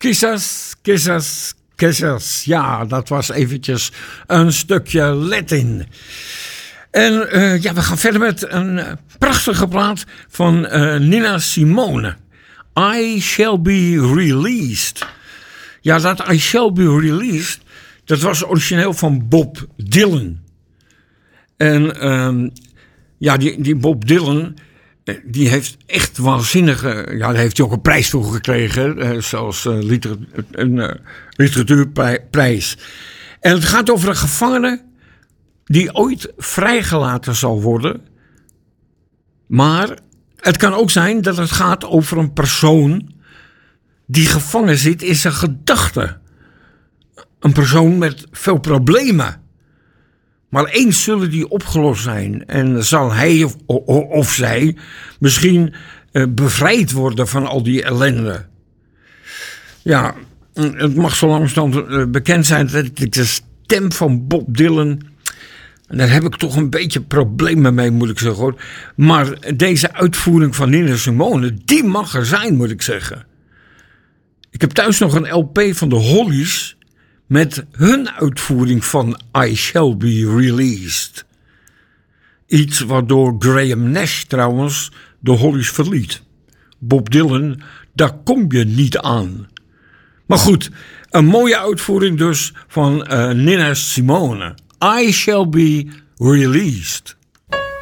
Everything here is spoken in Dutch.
Kissas, kissas, kissas. Ja, dat was eventjes een stukje Latin. En we gaan verder met een prachtige plaat van Nina Simone. I Shall Be Released. Ja, dat I Shall Be Released, dat was origineel van Bob Dylan. En die Bob Dylan, die heeft echt waanzinnige... Ja, daar heeft hij ook een prijs voor gekregen. Zoals een literatuurprijs. En het gaat over een gevangene die ooit vrijgelaten zal worden. Maar het kan ook zijn dat het gaat over een persoon die gevangen zit in zijn gedachten. Een persoon met veel problemen. Maar eens zullen die opgelost zijn. En zal hij of zij misschien bevrijd worden van al die ellende. Ja, het mag zo langzamerhand bekend zijn dat ik de stem van Bob Dylan... En daar heb ik toch een beetje problemen mee, moet ik zeggen, hoor. Maar deze uitvoering van Nina Simone, die mag er zijn, moet ik zeggen. Ik heb thuis nog een LP van de Hollies met hun uitvoering van I Shall Be Released. Iets waardoor Graham Nash trouwens de Hollies verliet. Bob Dylan, daar kom je niet aan. Maar goed, een mooie uitvoering dus van Nina Simone. I Shall Be Released.